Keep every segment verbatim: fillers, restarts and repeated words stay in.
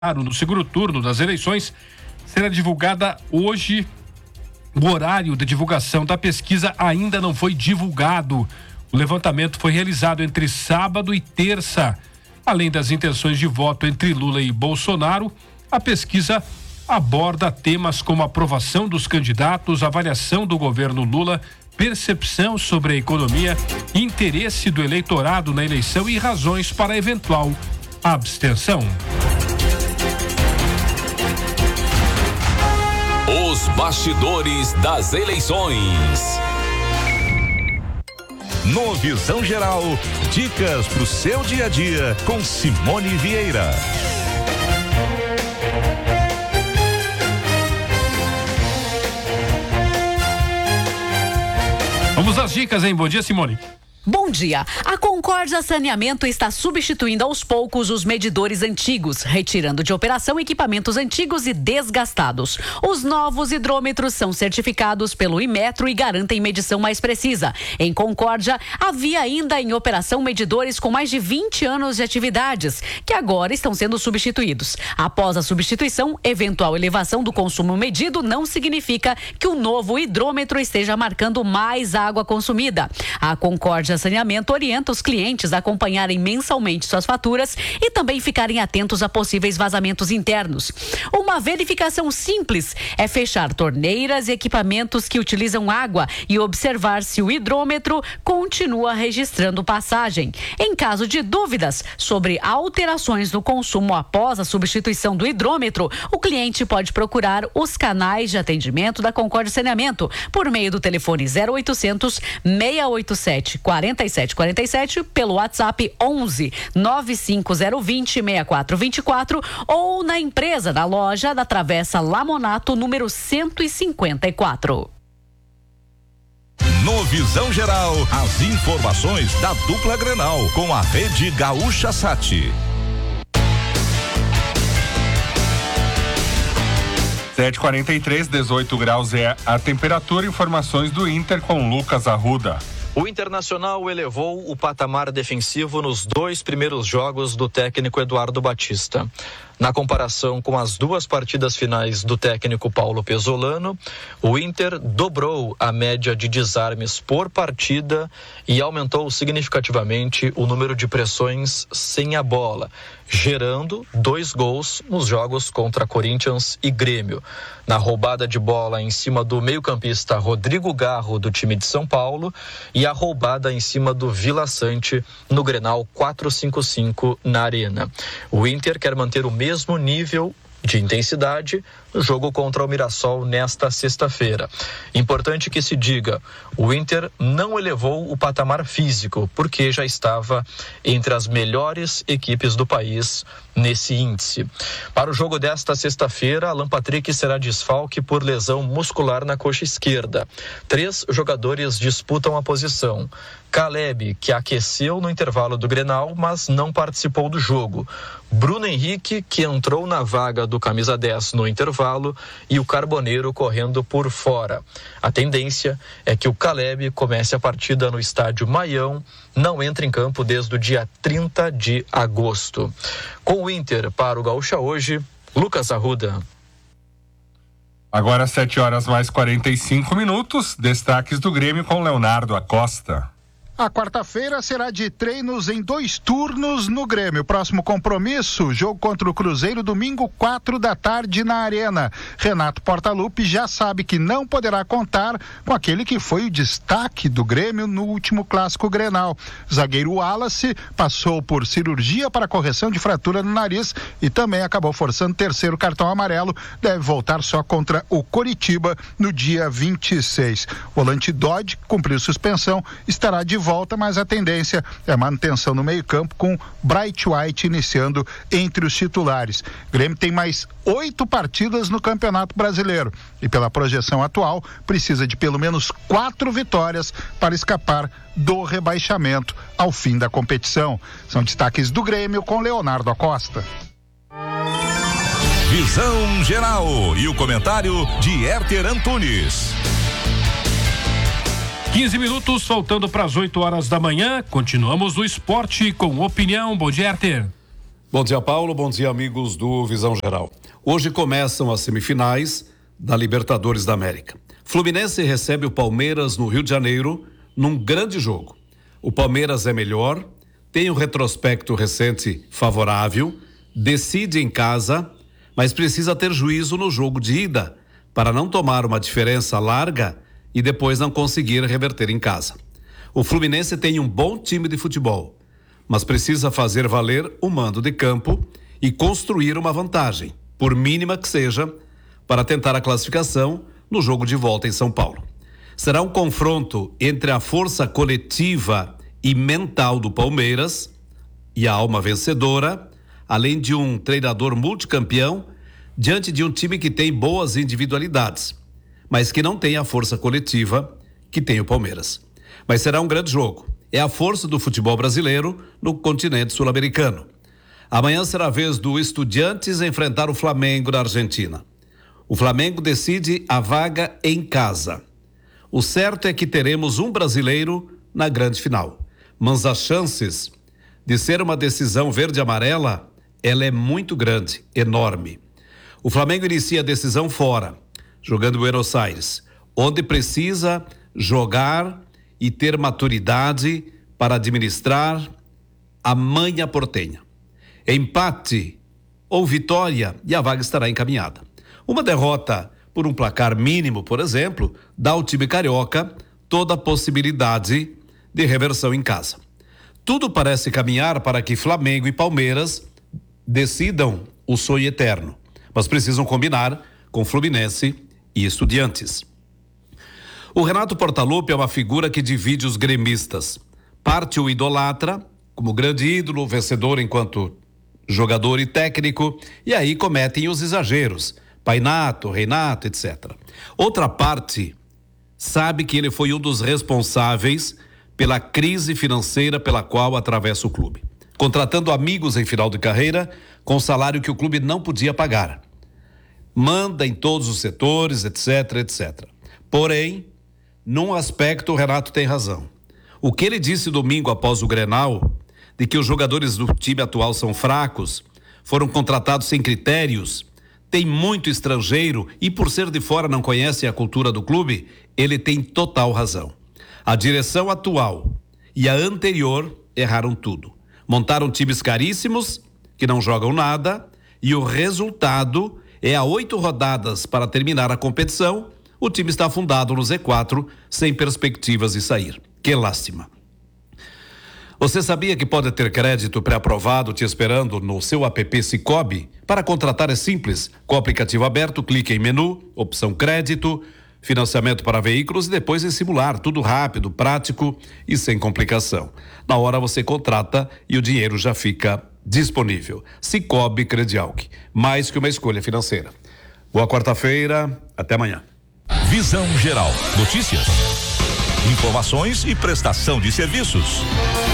No segundo turno das eleições, será divulgada hoje. O horário de divulgação da pesquisa ainda não foi divulgado. O levantamento foi realizado entre sábado e terça. Além das intenções de voto entre Lula e Bolsonaro, a pesquisa aborda temas como aprovação dos candidatos, avaliação do governo Lula, percepção sobre a economia, interesse do eleitorado na eleição e razões para eventual abstenção. Os bastidores das eleições. No Visão Geral, dicas para o seu dia a dia com Simone Vieira. Vamos às dicas, hein? Bom dia, Simone. Bom dia. A Concórdia Saneamento está substituindo aos poucos os medidores antigos, retirando de operação equipamentos antigos e desgastados. Os novos hidrômetros são certificados pelo Inmetro e garantem medição mais precisa. Em Concórdia, havia ainda em operação medidores com mais de vinte anos de atividades, que agora estão sendo substituídos. Após a substituição, eventual elevação do consumo medido não significa que o novo hidrômetro esteja marcando mais água consumida. A Concórdia Saneamento orienta os clientes a acompanharem mensalmente suas faturas e também ficarem atentos a possíveis vazamentos internos. Uma verificação simples é fechar torneiras e equipamentos que utilizam água e observar se o hidrômetro continua registrando passagem. Em caso de dúvidas sobre alterações no consumo após a substituição do hidrômetro, o cliente pode procurar os canais de atendimento da Concórdia Saneamento por meio do telefone zero oitocentos, seis oito sete, quatro sete quatro sete, pelo WhatsApp onze, nove cinco zero dois zero, seis quatro dois quatro ou na empresa da loja da Travessa Lamonato, número cento e cinquenta e quatro. No Visão Geral, as informações da dupla Grenal com a Rede Gaúcha Sat. sete e quarenta e três, dezoito graus é a temperatura. Informações do Inter com Lucas Arruda. O Internacional elevou o patamar defensivo nos dois primeiros jogos do técnico Eduardo Batista. Na comparação com as duas partidas finais do técnico Paulo Pesolano, o Inter dobrou a média de desarmes por partida e aumentou significativamente o número de pressões sem a bola, gerando dois gols nos jogos contra Corinthians e Grêmio. Na roubada de bola em cima do meio-campista Rodrigo Garro, do time de São Paulo, e a roubada em cima do Vila Sante no Grenal quatrocentos e cinquenta e cinco na Arena. O Inter quer manter o mesmo nível de intensidade no jogo contra o Mirassol nesta sexta-feira. Importante que se diga, o Inter não elevou o patamar físico, porque já estava entre as melhores equipes do país nesse índice. Para o jogo desta sexta-feira, Alan Patrick será desfalque por lesão muscular na coxa esquerda. Três jogadores disputam a posição. Caleb, que aqueceu no intervalo do Grenal, mas não participou do jogo. Bruno Henrique, que entrou na vaga do camisa dez no intervalo, e o Carboneiro correndo por fora. A tendência é que o Caleb comece a partida no estádio Maião, não entra em campo desde o dia trinta de agosto. Com o Inter para o Gaúcha hoje, Lucas Arruda. Agora sete horas mais quarenta e cinco minutos, destaques do Grêmio com Leonardo Acosta. A quarta-feira será de treinos em dois turnos no Grêmio. Próximo compromisso, jogo contra o Cruzeiro, domingo, quatro da tarde na Arena. Renato Portaluppi já sabe que não poderá contar com aquele que foi o destaque do Grêmio no último clássico Grenal. Zagueiro Wallace passou por cirurgia para correção de fratura no nariz e também acabou forçando terceiro cartão amarelo. Deve voltar só contra o Coritiba no dia vinte e seis. Volante Dodge cumpriu suspensão, estará de volta. Volta, mas a tendência é a manutenção no meio-campo com Bright White iniciando entre os titulares. Grêmio tem mais oito partidas no Campeonato Brasileiro e, pela projeção atual, precisa de pelo menos quatro vitórias para escapar do rebaixamento ao fim da competição. São destaques do Grêmio com Leonardo Acosta. Visão Geral e o comentário de Herter Antunes. quinze minutos, faltando para as oito horas da manhã. Continuamos no esporte com opinião. Bom dia, Herter. Bom dia, Paulo. Bom dia, amigos do Visão Geral. Hoje começam as semifinais da Libertadores da América. Fluminense recebe o Palmeiras no Rio de Janeiro num grande jogo. O Palmeiras é melhor, tem um retrospecto recente favorável, decide em casa, mas precisa ter juízo no jogo de ida para não tomar uma diferença larga e depois não conseguir reverter em casa. O Fluminense tem um bom time de futebol, mas precisa fazer valer o mando de campo e construir uma vantagem, por mínima que seja, para tentar a classificação no jogo de volta em São Paulo. Será um confronto entre a força coletiva e mental do Palmeiras e a alma vencedora, além de um treinador multicampeão, diante de um time que tem boas individualidades, mas que não tem a força coletiva que tem o Palmeiras. Mas será um grande jogo. É a força do futebol brasileiro no continente sul-americano. Amanhã será a vez do Estudiantes enfrentar o Flamengo na Argentina. O Flamengo decide a vaga em casa. O certo é que teremos um brasileiro na grande final, mas as chances de ser uma decisão verde-amarela, ela é muito grande, enorme. O Flamengo inicia a decisão fora, jogando em Buenos Aires, onde precisa jogar e ter maturidade para administrar a manha portenha. Empate ou vitória e a vaga estará encaminhada. Uma derrota por um placar mínimo, por exemplo, dá ao time carioca toda a possibilidade de reversão em casa. Tudo parece caminhar para que Flamengo e Palmeiras decidam o sonho eterno, mas precisam combinar com Fluminense e Estudiantes. O Renato Portaluppi é uma figura que divide os gremistas. Parte o idolatra como grande ídolo, vencedor enquanto jogador e técnico, e aí cometem os exageros, Painato, Renato, etcétera. Outra parte sabe que ele foi um dos responsáveis pela crise financeira pela qual atravessa o clube, contratando amigos em final de carreira com salário que o clube não podia pagar. Manda em todos os setores, etc, etcétera. Porém, num aspecto o Renato tem razão. O que ele disse domingo após o Grenal, de que os jogadores do time atual são fracos, foram contratados sem critérios, tem muito estrangeiro e por ser de fora não conhecem a cultura do clube, ele tem total razão. A direção atual e a anterior erraram tudo. Montaram times caríssimos que não jogam nada e o resultado é a oito rodadas para terminar a competição, o time está afundado no Z quatro sem perspectivas de sair. Que lástima. Você sabia que pode ter crédito pré-aprovado te esperando no seu app Sicoob? Para contratar é simples. Com o aplicativo aberto, clique em menu, opção crédito, financiamento para veículos e depois em simular. Tudo rápido, prático e sem complicação. Na hora você contrata e o dinheiro já fica disponível. Sicoob Credialc, mais que uma escolha financeira. Boa quarta-feira, até amanhã. Visão Geral. Notícias, informações e prestação de serviços.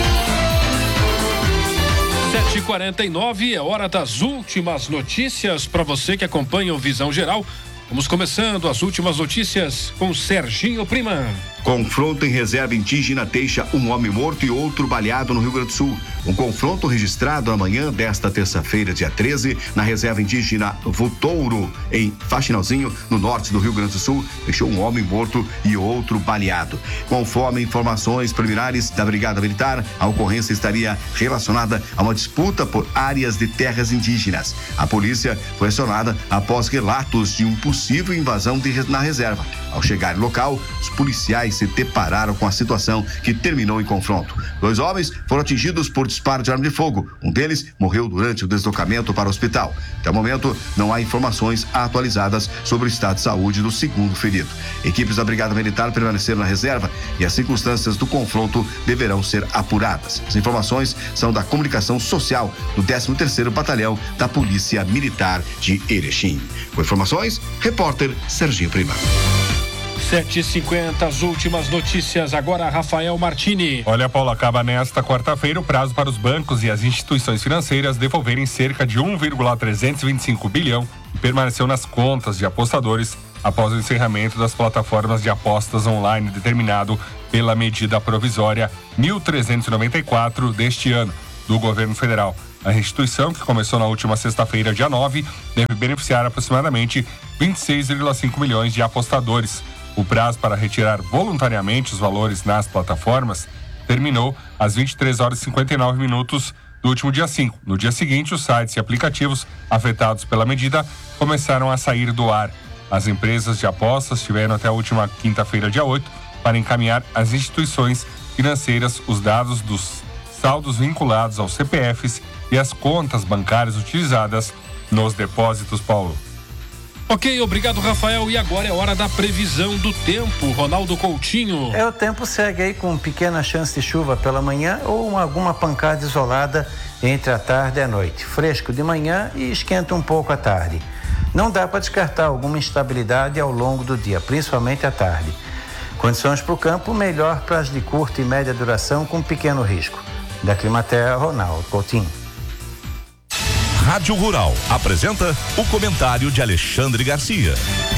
sete e quarenta e nove é hora das últimas notícias para você que acompanha o Visão Geral. Vamos começando as últimas notícias com Serginho Prima. Confronto em reserva indígena deixa um homem morto e outro baleado no Rio Grande do Sul. Um confronto registrado amanhã desta terça-feira, dia treze, na reserva indígena Votouro, em Faxinalzinho, no norte do Rio Grande do Sul, deixou um homem morto e outro baleado. Conforme informações preliminares da Brigada Militar, a ocorrência estaria relacionada a uma disputa por áreas de terras indígenas. A polícia foi acionada após relatos de um possível invasão de, na reserva. Ao chegar no local, os policiais se depararam com a situação que terminou em confronto. Dois homens foram atingidos por disparo de arma de fogo. Um deles morreu durante o deslocamento para o hospital. Até o momento, não há informações atualizadas sobre o estado de saúde do segundo ferido. Equipes da Brigada Militar permaneceram na reserva e as circunstâncias do confronto deverão ser apuradas. As informações são da comunicação social do décimo terceiro Batalhão da Polícia Militar de Erechim. Com informações, repórter Serginho Prima. sete e cinquenta, as últimas notícias. Agora, Rafael Martini. Olha, Paulo, acaba nesta quarta-feira o prazo para os bancos e as instituições financeiras devolverem cerca de um vírgula trezentos e vinte e cinco bilhão que permaneceu nas contas de apostadores após o encerramento das plataformas de apostas online determinado pela medida provisória mil trezentos e noventa e quatro deste ano do governo federal. A restituição, que começou na última sexta-feira, dia nove, deve beneficiar aproximadamente vinte e seis vírgula cinco milhões de apostadores. O prazo para retirar voluntariamente os valores nas plataformas terminou às vinte e três horas e cinquenta e nove minutos do último dia cinco. No dia seguinte, os sites e aplicativos afetados pela medida começaram a sair do ar. As empresas de apostas tiveram até a última quinta-feira, dia oito, para encaminhar às instituições financeiras os dados dos saldos vinculados aos C P Fs e às contas bancárias utilizadas nos depósitos, Paulo. Ok, obrigado, Rafael. E agora é hora da previsão do tempo. Ronaldo Coutinho. É, o tempo segue aí com pequena chance de chuva pela manhã ou uma, alguma pancada isolada entre a tarde e a noite. Fresco de manhã e esquenta um pouco à tarde. Não dá para descartar alguma instabilidade ao longo do dia, principalmente à tarde. Condições para o campo, melhor para as de curta e média duração com pequeno risco. Da Climaterra, Ronaldo Coutinho. Rádio Rural apresenta o comentário de Alexandre Garcia.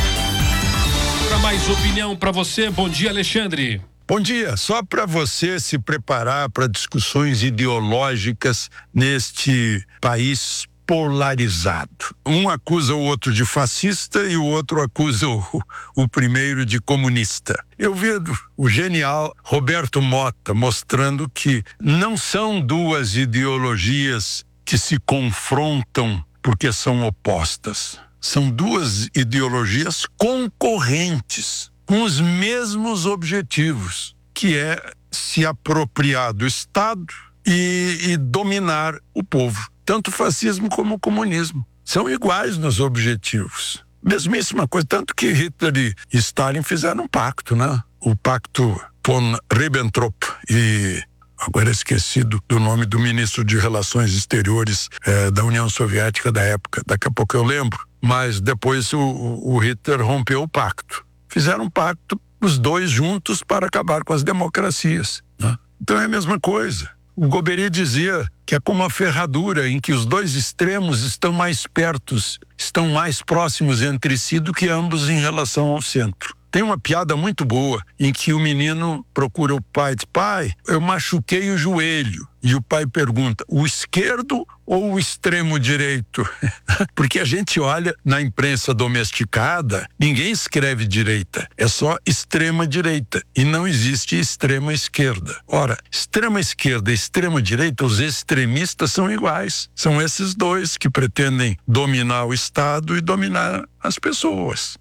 Para mais opinião para você, bom dia, Alexandre. Bom dia, só para você se preparar para discussões ideológicas neste país polarizado. Um acusa o outro de fascista e o outro acusa o, o primeiro de comunista. Eu vejo o genial Roberto Motta mostrando que não são duas ideologias que se confrontam porque são opostas. São duas ideologias concorrentes, com os mesmos objetivos, que é se apropriar do Estado e, e dominar o povo. Tanto o fascismo como o comunismo são iguais nos objetivos. Mesmíssima coisa, tanto que Hitler e Stalin fizeram um pacto, né? O pacto von Ribbentrop e... agora esquecido do nome do ministro de Relações Exteriores eh, da União Soviética da época. Daqui a pouco eu lembro. Mas depois o, o Hitler rompeu o pacto. Fizeram um pacto, os dois juntos, para acabar com as democracias, né? Então é a mesma coisa. O Goberi dizia que é como uma ferradura em que os dois extremos estão mais perto, estão mais próximos entre si do que ambos em relação ao centro. Tem uma piada muito boa em que o menino procura o pai e diz: pai, eu machuquei o joelho. E o pai pergunta: o esquerdo ou o extremo direito? Porque a gente olha na imprensa domesticada, ninguém escreve direita, é só extrema direita e não existe extrema esquerda. Ora, extrema esquerda e extrema direita, os extremistas são iguais. São esses dois que pretendem dominar o Estado e dominar as pessoas.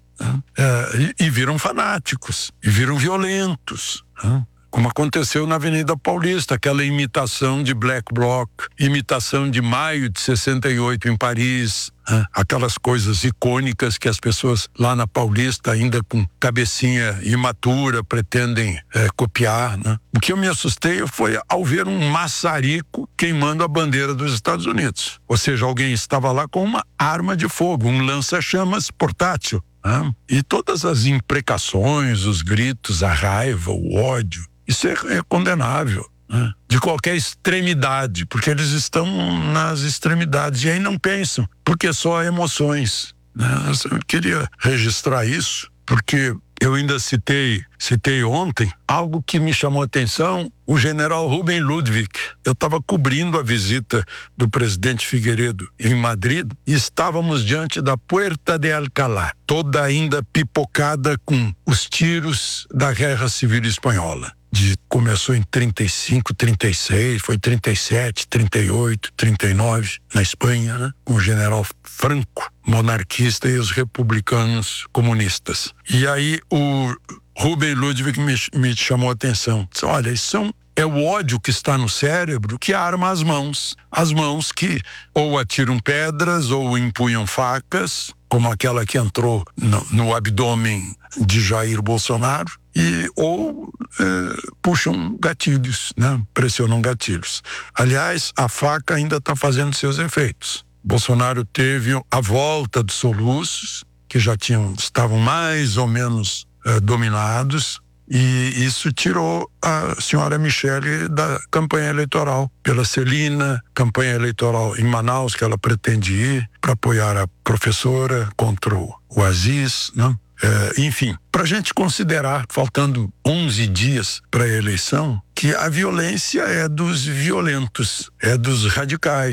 É, e, e viram fanáticos, e viram violentos, né? Como aconteceu na Avenida Paulista, aquela imitação de Black Bloc, imitação de maio de sessenta e oito em Paris, né? Aquelas coisas icônicas que as pessoas lá na Paulista, ainda com cabecinha imatura, pretendem é, copiar, né? O que eu me assustei foi ao ver um maçarico queimando a bandeira dos Estados Unidos. Ou seja, alguém estava lá com uma arma de fogo, um lança-chamas portátil. Ah, e todas as imprecações, os gritos, a raiva, o ódio, isso é, é condenável, né? De qualquer extremidade, porque eles estão nas extremidades e aí não pensam, porque só emoções, né? Eu queria registrar isso, porque eu ainda citei, citei ontem algo que me chamou a atenção, o general Rubem Ludwig. Eu estava cobrindo a visita do presidente Figueiredo em Madrid e estávamos diante da Puerta de Alcalá, toda ainda pipocada com os tiros da Guerra Civil Espanhola. De, começou em trinta e cinco, trinta e seis, foi trinta e sete, trinta e oito, trinta e nove na Espanha, né? Com o general Franco, monarquista, e os republicanos comunistas. E aí o Rubem Ludwig me, me chamou a atenção. Disse: olha, isso são, é o ódio que está no cérebro que arma as mãos. As mãos que ou atiram pedras ou empunham facas, como aquela que entrou no, no abdômen de Jair Bolsonaro, e ou é, puxam gatilhos, né? Pressionam gatilhos. Aliás, a faca ainda está fazendo seus efeitos. Bolsonaro teve a volta dos soluços, que já tinham, estavam mais ou menos é, dominados, e isso tirou a senhora Michele da campanha eleitoral. Pela Celina, campanha eleitoral em Manaus, que ela pretende ir para apoiar a professora contra o Aziz, né? É, enfim, para a gente considerar, faltando onze dias para a eleição, que a violência é dos violentos, é dos radicais,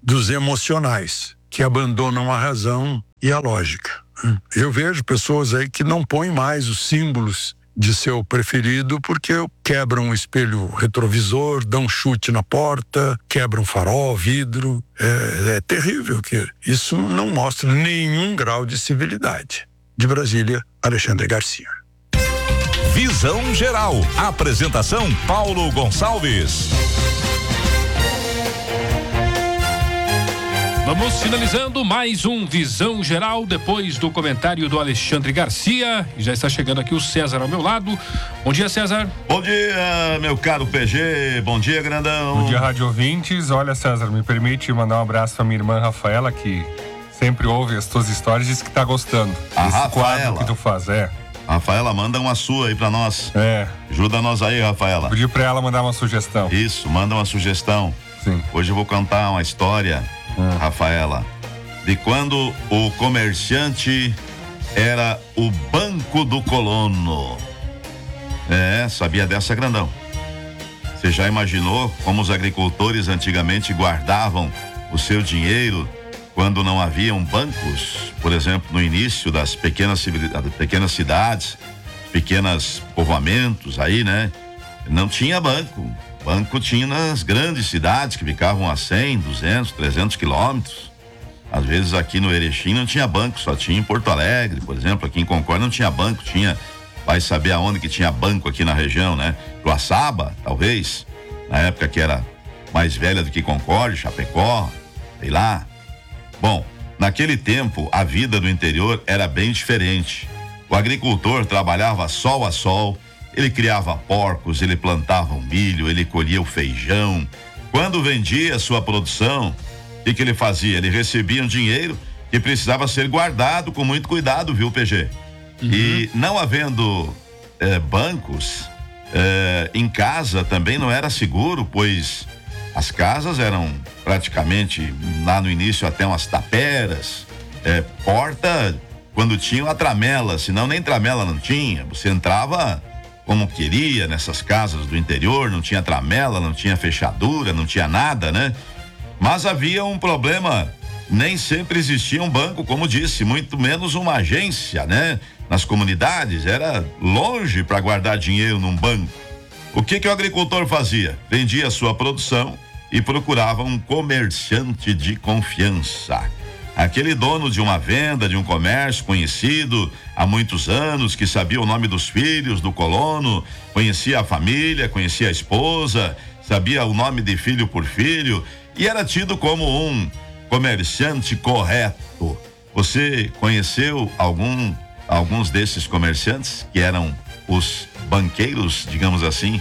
dos emocionais, que abandonam a razão e a lógica. Eu vejo pessoas aí que não põem mais os símbolos de seu preferido porque quebram o espelho retrovisor, dão chute na porta, quebram farol, vidro. É, é terrível, que isso não mostra nenhum grau de civilidade. De Brasília, Alexandre Garcia. Visão Geral. Apresentação Paulo Gonçalves. Vamos finalizando mais um Visão Geral, depois do comentário do Alexandre Garcia. E já está chegando aqui o César ao meu lado. Bom dia, César. Bom dia, meu caro P G. Bom dia, grandão. Bom dia, rádio ouvintes. Olha, César, me permite mandar um abraço para minha irmã Rafaela, que sempre ouve as tuas histórias e diz que tá gostando. A Esse Rafaela. quadro que tu faz, é. Rafaela, manda uma sua aí pra nós. É. Ajuda nós aí, Rafaela. Pedi pra ela mandar uma sugestão. Isso, manda uma sugestão. Sim. Hoje eu vou contar uma história, hum. Rafaela, de quando o comerciante era o Banco do Colono. É, sabia dessa, grandão? Você já imaginou como os agricultores antigamente guardavam o seu dinheiro quando não haviam bancos? Por exemplo, no início das pequenas, pequenas cidades, pequenos povoamentos aí, né? Não tinha banco. Banco tinha nas grandes cidades que ficavam a cem, duzentos, trezentos quilômetros. Às vezes aqui no Erechim não tinha banco, só tinha em Porto Alegre, por exemplo. Aqui em Concórdia não tinha banco, tinha, vai saber aonde que tinha banco aqui na região, né? Joaçaba, talvez, na época que era mais velha do que Concórdia, Chapecó, sei lá. Bom, naquele tempo a vida do interior era bem diferente. O agricultor trabalhava sol a sol, ele criava porcos, ele plantava o milho, ele colhia o feijão. Quando vendia a sua produção, o que, que ele fazia? Ele recebia um dinheiro que precisava ser guardado com muito cuidado, viu, P G? Uhum. E não havendo eh, bancos eh, em casa também não era seguro, pois as casas eram praticamente lá no início até umas taperas, eh, porta quando tinha uma tramela, senão nem tramela não tinha. Você entrava como queria nessas casas do interior, não tinha tramela, não tinha fechadura, não tinha nada, né? Mas havia um problema, nem sempre existia um banco, como disse, muito menos uma agência, né? Nas comunidades, era longe para guardar dinheiro num banco. O que que o agricultor fazia? Vendia a sua produção e procurava um comerciante de confiança. Aquele dono de uma venda, de um comércio conhecido há muitos anos, que sabia o nome dos filhos do colono, conhecia a família, conhecia a esposa, sabia o nome de filho por filho e era tido como um comerciante correto. Você conheceu algum, alguns desses comerciantes que eram os banqueiros, digamos assim,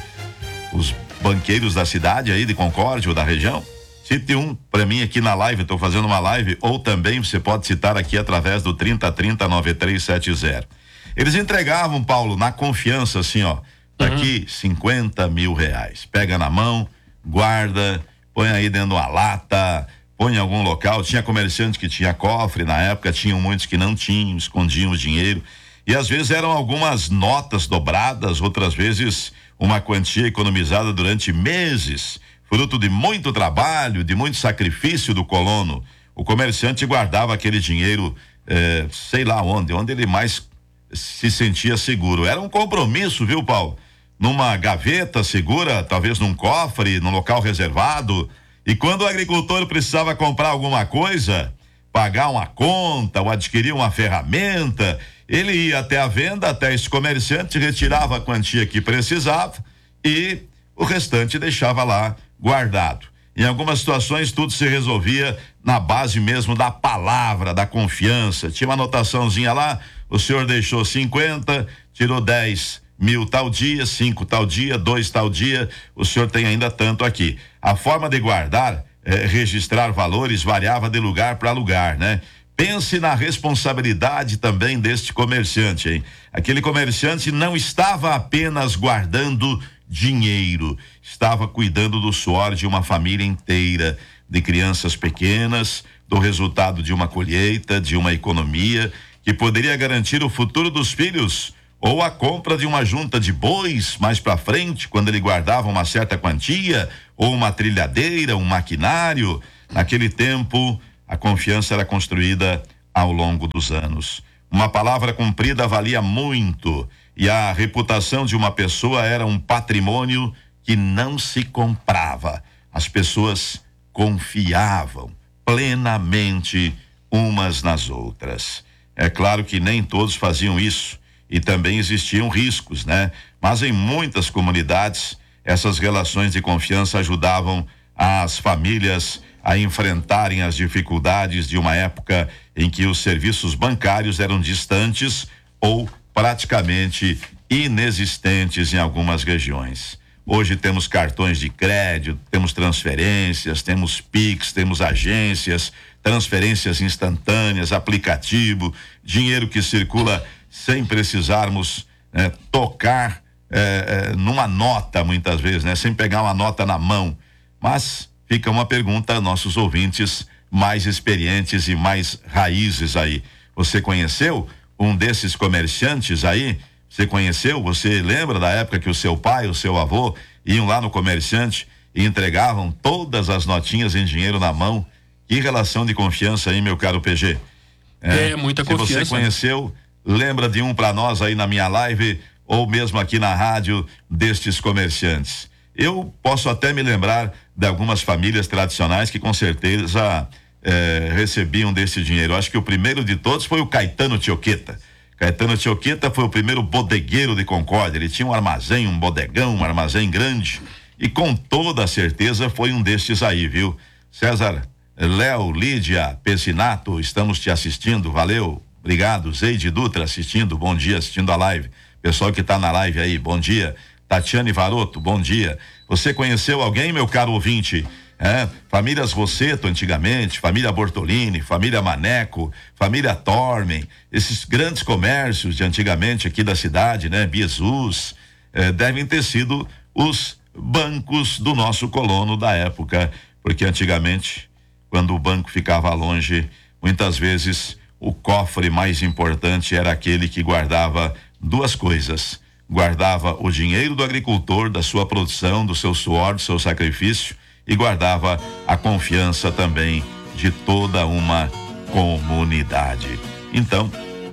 os banqueiros da cidade aí de Concórdia ou da região? Cite um para mim aqui na live, estou fazendo uma live, ou também você pode citar aqui através do trinta trinta nove três sete zero. Eles entregavam, Paulo, na confiança, assim, ó, daqui uhum. cinquenta mil reais. Pega na mão, guarda, põe aí dentro de uma lata, põe em algum local. Tinha comerciante que tinha cofre na época, tinham muitos que não tinham, escondiam o dinheiro. E às vezes eram algumas notas dobradas, outras vezes uma quantia economizada durante meses, fruto de muito trabalho, de muito sacrifício do colono. O comerciante guardava aquele dinheiro, eh, sei lá onde, onde ele mais se sentia seguro. Era um compromisso, viu, Paulo? Numa gaveta segura, talvez num cofre, num local reservado. E quando o agricultor precisava comprar alguma coisa, pagar uma conta ou adquirir uma ferramenta, ele ia até a venda, até esse comerciante, retirava a quantia que precisava e o restante deixava lá guardado. Em algumas situações tudo se resolvia na base mesmo da palavra, da confiança. Tinha uma anotaçãozinha lá, o senhor deixou cinquenta, tirou dez mil tal dia, cinco tal dia, dois tal dia, o senhor tem ainda tanto aqui. A forma de guardar, eh, registrar valores variava de lugar para lugar, né? Pense na responsabilidade também deste comerciante, hein? Aquele comerciante não estava apenas guardando dinheiro, estava cuidando do suor de uma família inteira, de crianças pequenas, do resultado de uma colheita, de uma economia que poderia garantir o futuro dos filhos ou a compra de uma junta de bois mais para frente, quando ele guardava uma certa quantia, ou uma trilhadeira, um maquinário. Naquele tempo, a confiança era construída ao longo dos anos. Uma palavra cumprida valia muito e a reputação de uma pessoa era um patrimônio que não se comprava. As pessoas confiavam plenamente umas nas outras. É claro que nem todos faziam isso e também existiam riscos, né? Mas em muitas comunidades, essas relações de confiança ajudavam as famílias a enfrentarem as dificuldades de uma época em que os serviços bancários eram distantes ou praticamente inexistentes em algumas regiões. Hoje temos cartões de crédito, temos transferências, temos Pix, temos agências, transferências instantâneas, aplicativo, dinheiro que circula sem precisarmos né, tocar eh, eh, numa nota muitas vezes, né, sem pegar uma nota na mão. Mas fica uma pergunta a nossos ouvintes mais experientes e mais raízes aí. Você conheceu um desses comerciantes aí? Você conheceu? Você lembra da época que o seu pai, o seu avô iam lá no comerciante e entregavam todas as notinhas em dinheiro na mão? Que relação de confiança aí, meu caro P G? É, é muita confiança. Se você conheceu, lembra de um para nós aí na minha live ou mesmo aqui na rádio destes comerciantes. Eu posso até me lembrar de algumas famílias tradicionais que com certeza eh, recebiam desse dinheiro. Eu acho que o primeiro de todos foi o Caetano Tioqueta. Caetano Tioqueta foi o primeiro bodegueiro de Concórdia. Ele tinha um armazém, um bodegão, um armazém grande e com toda a certeza foi um destes aí, viu? César, Léo, Lídia, Pessinato, estamos te assistindo, valeu, obrigado. Zeide Dutra assistindo, bom dia, assistindo a live. Pessoal que tá na live aí, bom dia. Tatiane Varoto, bom dia. Você conheceu alguém, meu caro ouvinte? É, famílias Rosseto antigamente, família Bortolini, família Maneco, família Tormen, esses grandes comércios de antigamente aqui da cidade, né? Biesus, eh, devem ter sido os bancos do nosso colono da época, porque antigamente, quando o banco ficava longe, muitas vezes o cofre mais importante era aquele que guardava duas coisas: guardava o dinheiro do agricultor, da sua produção, do seu suor, do seu sacrifício, e guardava a confiança também de toda uma comunidade. Então,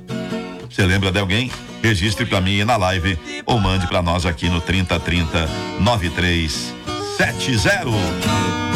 você lembra de alguém? Registre para mim na live ou mande para nós aqui no trinta trinta, nove três sete zero.